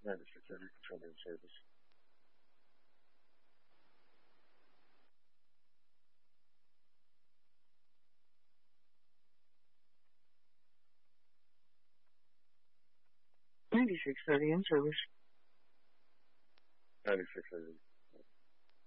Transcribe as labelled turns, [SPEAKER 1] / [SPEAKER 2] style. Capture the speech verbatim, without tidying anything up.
[SPEAKER 1] ninety-six thirty, control room service.
[SPEAKER 2] ninety-six thirty in service.
[SPEAKER 1] ninety-six thirty.